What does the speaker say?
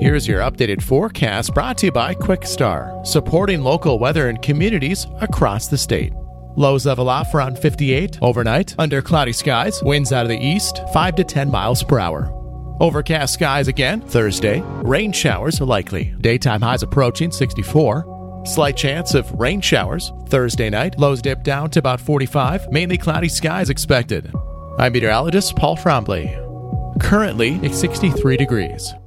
Here's your updated forecast brought to you by QuickStar, supporting local weather in communities across the state. Lows level off around 58 overnight, under cloudy skies, winds out of the east, 5 to 10 miles per hour. Overcast skies again Thursday, rain showers are likely. Daytime highs approaching 64. Slight chance of rain showers Thursday night, lows dip down to about 45, mainly cloudy skies expected. I'm meteorologist Paul Trombley. Currently, it's 63 degrees.